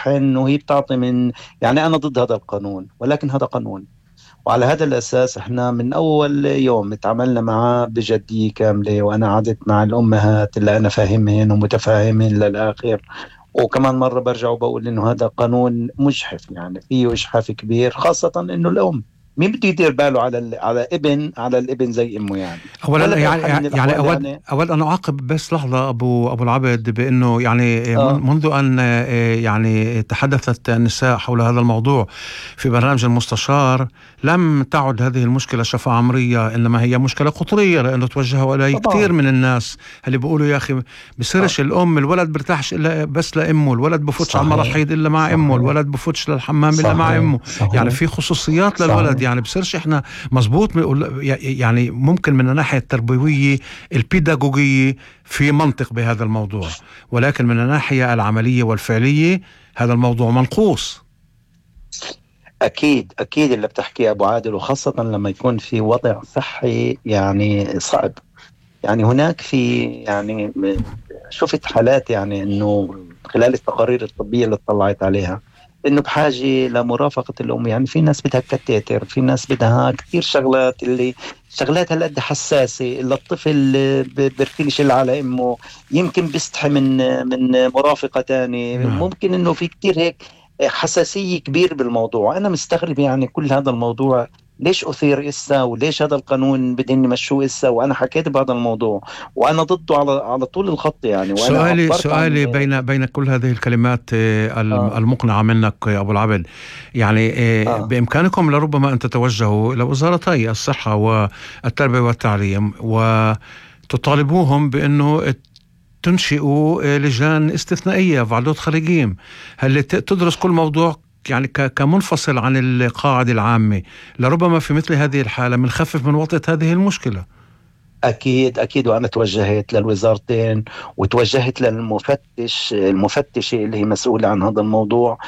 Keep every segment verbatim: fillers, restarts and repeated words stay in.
بتشحن وهي بتعطي من، يعني أنا ضد هذا القانون، ولكن هذا قانون. وعلى هذا الأساس احنا من أول يوم تعاملنا معاه بجدية كاملة، وأنا قعدت مع الأمهات اللي أنا فاهمهن ومتفاهمين للآخر. وكمان مرة برجع وبقول إنه هذا قانون مجحف، يعني فيه إجحاف كبير، خاصة إنه الأم مين بده يدير باله على ال... على ابن على الابن زي امه يعني؟ ولا اولا باي يعني حال من يعني الاحوال اود يعني. اود ان اعقب بس لحظه ابو ابو العبد بانه يعني من- اه منذ ان آه، يعني تحدثت النساء حول هذا الموضوع في برنامج المستشار، لم تعد هذه المشكله شفا عمريه، انما هي مشكله قطريه، لانه توجهوا الي كثير طبعا. من الناس اللي بيقولوا يا اخي اه بصيرش الام الولد برتاحش الا بس لامه، الولد بفوتش على صحيح المراحيض الا مع امه، صحيح الولد بفوتش للحمام الا مع صحيح امه. يعني صحيح في خصوصيات للولد، صحيح. يعني بصيرش احنا مزبوط. يعني ممكن من الناحيه التربويه البيداغوجية في منطق بهذا الموضوع، ولكن من الناحية العملية والفعلية هذا الموضوع منقوص. اكيد اكيد اللي بتحكيه ابو عادل، وخاصة لما يكون في وضع صحي يعني صعب. يعني هناك في، يعني م- شفت حالات، يعني انه خلال التقارير الطبية اللي اطلعت عليها، انه بحاجة لمرافقة الام. يعني في ناس بدها كتاتر، في ناس بدها كثير شغلات، اللي شغلات هالقد حساسة اللي الطفل ب- بيركنش إلا على امه. يمكن بيستحي من من مرافقة تاني، نعم. ممكن انه في كثير هيك حساسية كبير بالموضوع. انا مستغرب يعني كل هذا الموضوع ليش أثير إسا، وليش هذا القانون بدهم يمشوه إسا، وأنا حكيت بهذا الموضوع وأنا ضده على على طول الخط يعني، وأنا سؤالي عبرت عن. سؤالي بين بين كل هذه الكلمات آه، الم- آه المقنعة منك يا أبو العبد، يعني آه، آه بإمكانكم لربما أن تتوجهوا إلى وزارتي الصحة والتربية والتعليم وتطالبوهم بأنه تنشئوا آه، لجان استثنائية فعدود خارجيم، هل ت- تدرس كل موضوع يعني ك- كمنفصل عن القاعدة العامة، لربما في مثل هذه الحالة منخفف من وطئة هذه المشكلة. أكيد أكيد. وأنا توجهت للوزارتين، وتوجهت للمفتش المفتشة اللي هي مسؤولة عن هذا الموضوع،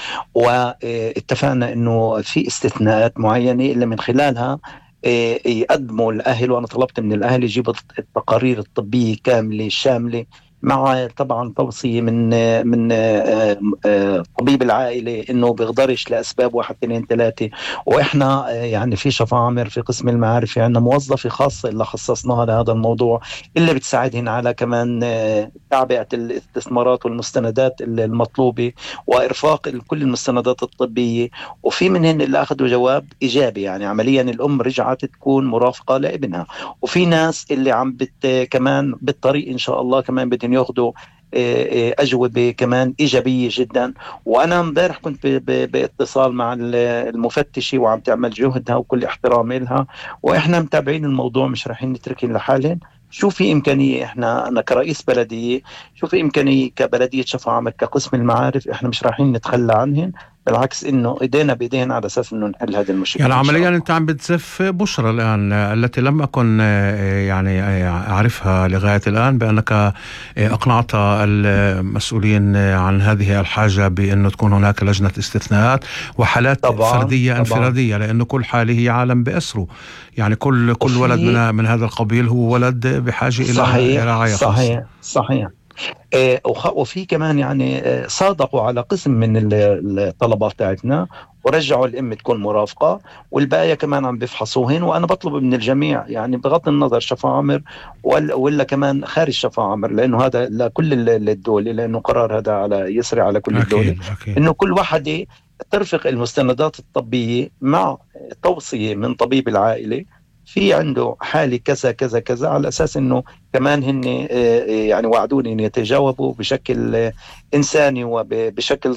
واتفقنا إنه في استثناءات معينة اللي من خلالها آه، يقدموا الأهل. وأنا طلبت من الأهل يجيبوا التقارير الطبية كاملة شاملة، مع طبعا توصية من آه، من آه، آه، طبيب العائلة إنه بيقدرش لأسباب واحد اثنين ثلاثة. وإحنا آه، يعني في شفا عامر في قسم المعارف، في عندنا موظفة خاصة اللي خصصناها لهذا الموضوع، اللي بتساعدهم على كمان آه، تعبئة الاستثمارات والمستندات المطلوبة، وإرفاق كل المستندات الطبية. وفي منهن اللي أخذوا جواب إيجابي، يعني عمليا الأم رجعت تكون مرافقة لابنها. وفي ناس اللي عم بت كمان بالطريق إن شاء الله كمان بدهم ياخذوا آه، آه، أجوبة كمان إيجابية جدا. وأنا امبارح كنت ب- ب- باتصال مع ال- المفتشة، وعم تعمل جهدها وكل احترامي لها، وإحنا متابعين الموضوع، مش رايحين نتركهم لحالهم. شو في إمكانية، إحنا أنا كرئيس بلدية، شو في إمكانية كبلدية شفا عامة كقسم المعارف، إحنا مش رايحين نتخلى عنهن، بالعكس إنه إيدينا بإيدين على أساس إنه نحل هذه يعني المشكلة إن شاء عمليا الله. أنت عم بتزف بشرى الآن، آه، التي لم أكن آه، يعني آه، أعرفها لغاية الآن، بأنك آه، أقنعت المسؤولين آه، عن هذه الحاجة بأنه تكون هناك لجنة استثناءات وحالات طبعا فردية طبعا. انفرادية، لأنه كل حالة هي عالم بأسره. يعني كل كل ولد وفي من من هذا القبيل هو ولد بحاجة إلى إلى صحيح رعاية خاصة. صحيح صحيح. آه، وخ- وفي كمان يعني آه، صادقوا على قسم من ال- الطلبات تاعتنا، ورجعوا الام تكون مرافقه، والباقي كمان عم بيفحصوهن. وانا بطلب من الجميع، يعني بغض النظر شفا عمر ولا, ولا كمان خارج شفا عمر، لانه هذا لكل ال- الدول، لانه قرار هذا على يسري على كل الدول، أكيد أكيد. انه كل وحده ترفق المستندات الطبيه مع توصيه من طبيب العائله، في عنده حالة كذا كذا كذا، على أساس أنه كمان هن آه، آه، يعني وعدوني أن يتجاوبوا بشكل آه، إنساني وبشكل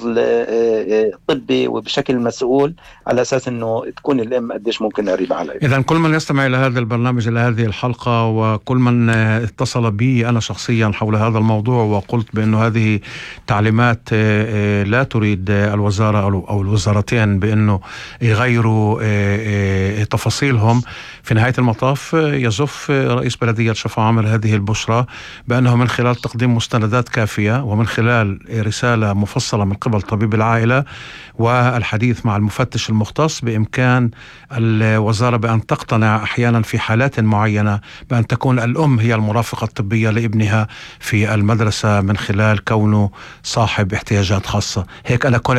طبي وبشكل مسؤول، على أساس أنه تكون الأم قديش ممكن قريبة على ابنها. إذا كل من يستمع إلى هذا البرنامج، إلى هذه الحلقة، وكل من آه، اتصل بي أنا شخصيا حول هذا الموضوع وقلت بأن هذه تعليمات آه، آه، لا تريد آه، الوزارة أو أو الوزارتين بأنه يغيروا آه، آه، تفاصيلهم، في نهاية المطاف آه، يزف آه، رئيس بلدية شفا عامر هذه البشرى بأنه من خلال تقديم مستندات كافية ومن خلال رسالة مفصلة من قبل طبيب العائلة والحديث مع المفتش المختص، بإمكان الوزارة بأن تقتنع أحيانا في حالات معينة بأن تكون الأم هي المرافقة الطبية لابنها في المدرسة من خلال كونه صاحب احتياجات خاصة. هيك أنا كنت